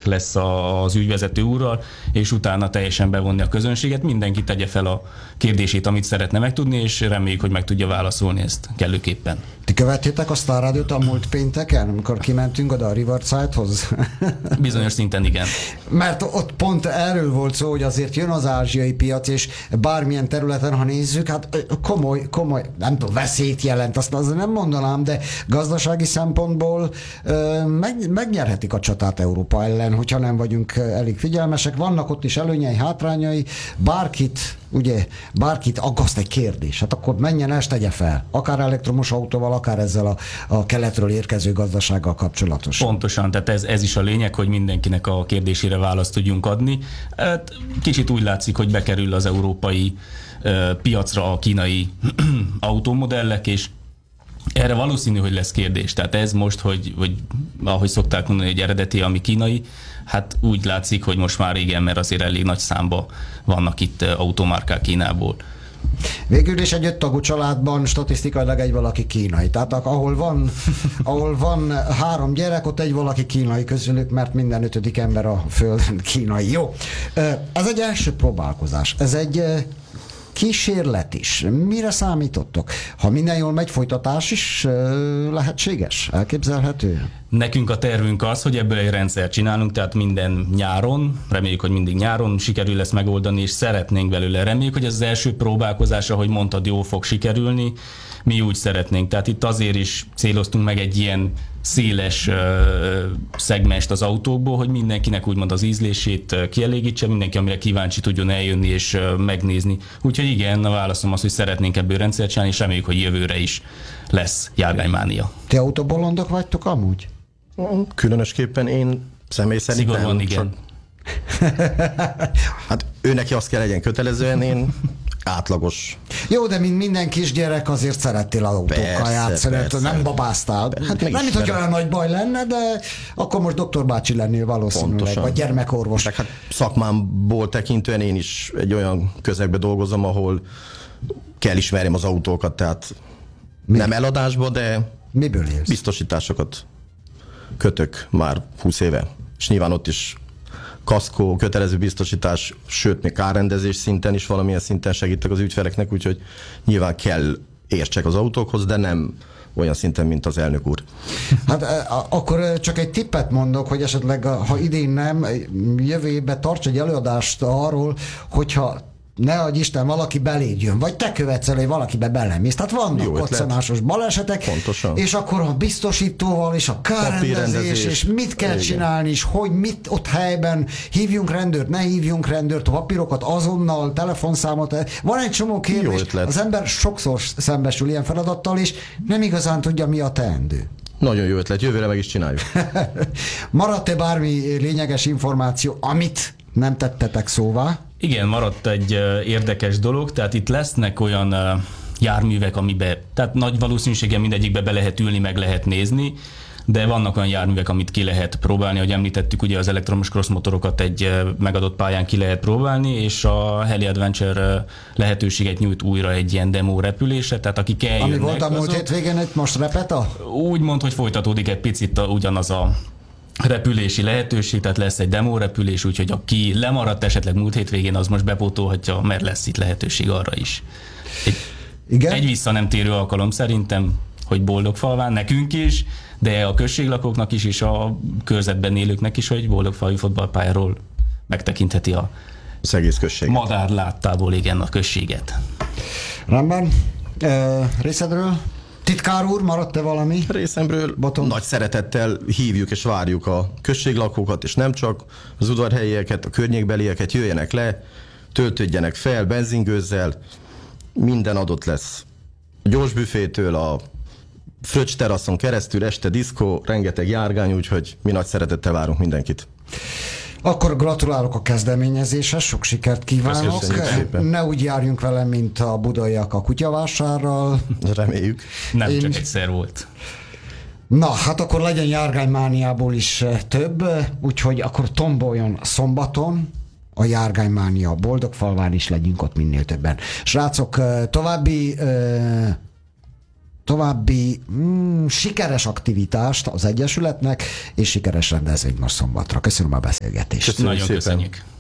lesz az ügyvezető úrral, és utána teljesen bevonni a közönséget. Mindenki tegye fel a kérdését, amit szeretne megtudni, és reméljük, hogy meg tudja válaszolni ezt kellőképpen. Ti követtétek a Star Rádiót a múlt pénteken, amikor kimentünk oda a Riverside-hoz? Bizonyos szinten igen. Mert ott pont erről volt szó, hogy azért jön az ázsiai piac, és bármilyen területen, ha nézzük, hát komoly, nem tudom, veszélyt jelent, azt nem mondanám, de gazdasági szempontból megnyerhetik a csatát Európa ellen, hogyha nem vagyunk elég figyelmesek. Vannak ott is előnyei, hátrányai, bárkit aggaszt egy kérdés, hát akkor menjen el, tegye fel. Akár elektromos autóval, akár ezzel a keletről érkező gazdasággal kapcsolatos. Pontosan, tehát ez is a lényeg, hogy mindenkinek a kérdésére választ tudjunk adni. Kicsit úgy látszik, hogy bekerül az európai piacra a kínai autómodellek, és erre valószínű, hogy lesz kérdés. Tehát ez most, hogy ahogy szokták mondani, egy eredeti, ami kínai, hát úgy látszik, hogy most már igen, mert azért elég nagy számba vannak itt automárkák Kínából. Végül is egy 5 tagú családban statisztikailag egy valaki kínai. Tehát ahol van 3 gyerek, ott egy valaki kínai közülük, mert minden 5. ember a földön kínai. Jó. Ez egy első próbálkozás. Ez egy kísérlet is. Mire számítottok? Ha minden jól megy, folytatás is lehetséges? Elképzelhető? Nekünk a tervünk az, hogy ebből egy rendszert csinálunk, tehát minden nyáron, reméljük, hogy mindig nyáron sikerül ezt megoldani, és szeretnénk belőle. Reméljük, hogy ez az első próbálkozás, ahogy mondtad, jól fog sikerülni. Mi úgy szeretnénk. Tehát itt azért is céloztunk meg egy ilyen széles szegmest az autókból, hogy mindenkinek úgymond az ízlését kielégítse, mindenki, amire kíváncsi tudjon eljönni és megnézni. Úgyhogy igen, a válaszom az, hogy szeretnénk ebből rendszert csinálni, és reméljük, hogy jövőre is lesz járgánymánia. Ti autóbolondok vagytok amúgy? Különösképpen én személy szerint szigorúan nem. Igen. Hát ő neki azt kell legyen kötelezően, én átlagos. Jó, de mint minden kisgyerek azért szerettél autókkal játszani, nem babáztál. Hát nem, mint hogy olyan nagy baj lenne, de akkor most doktor bácsi lennél valószínűleg, pontosan. Vagy gyermekorvos. Hát szakmámból tekintően én is egy olyan közegben dolgozom, ahol kell ismerjem az autókat, tehát nem eladásba, de miből élsz? Biztosításokat kötök már 20 éve. És nyilván ott is kaszkó, kötelező biztosítás, sőt, még kárrendezés szinten is valamilyen szinten segítek az ügyfeleknek, úgyhogy nyilván kell értsek az autókhoz, de nem olyan szinten, mint az elnök úr. Hát akkor csak egy tippet mondok, hogy esetleg, ha idén nem, jövő évben tarts egy előadást arról, hogyha ne adj Isten, valaki beléd jön, vagy te követsz el, hogy valakibe belemész. Tehát vannak koccanásos balesetek, pontosan. És akkor a biztosítóval, és a kárrendezés, és mit kell csinálni, és hogy mit ott helyben, hívjunk rendőrt, ne hívjunk rendőrt, a papírokat azonnal, telefonszámot. Van egy csomó kérdés, az ember sokszor szembesül ilyen feladattal, és nem igazán tudja, mi a teendő. Nagyon jó ötlet, jövőre meg is csináljuk. Maradt-e bármi lényeges információ, amit nem tettetek szóvá? Igen, maradt egy érdekes dolog, tehát itt lesznek olyan járművek, tehát nagy valószínűséggel mindegyikbe be lehet ülni, meg lehet nézni, de vannak olyan járművek, amit ki lehet próbálni, ahogy említettük, ugye az elektromos crossmotorokat egy megadott pályán ki lehet próbálni, és a Heli Adventure lehetőséget nyújt újra egy ilyen demo repülésre, tehát akik eljönnek... Ami volt a múlt hétvégén, most repeta? Úgy mond, hogy folytatódik egy picit ugyanaz a repülési lehetőség, tehát lesz egy demo repülés, úgyhogy aki lemaradt esetleg múlt hétvégén, az most bepótolhatja, mert lesz itt lehetőség arra is. Egy vissza nem térő alkalom szerintem, hogy Boldogfalván, nekünk is, de a községlakóknak is, és a körzetben élőknek is, hogy Boldogfalvi fotballpályáról megtekintheti az egész községet. Madár láttából, igen, a községet. Rendben. Részedről? Titkár úr, maradt-e valami? Részemről nagy szeretettel hívjuk és várjuk a községlakókat, és nem csak az udvarhelyieket, a környékbelieket, jöjjenek le, töltődjenek fel benzingőzzel, minden adott lesz. A gyorsbüfétől a fröccs teraszon keresztül, este diszkó, rengeteg járgány, úgyhogy mi nagy szeretettel várunk mindenkit. Akkor gratulálok a kezdeményezéshez, sok sikert kívánok. Ne úgy járjunk vele, mint a budaiak a kutyavásárral. Reméljük. Nem csak egyszer volt. Na, hát akkor legyen járgánymániából is több, úgyhogy akkor tomboljon szombaton a járgánymánia Boldogfalván is, legyünk ott minél többen. Srácok, további sikeres aktivitást az Egyesületnek, és sikeres rendezvényt most szombatra. Köszönöm a beszélgetést. Köszönjük Nagyon szépen. köszönjük.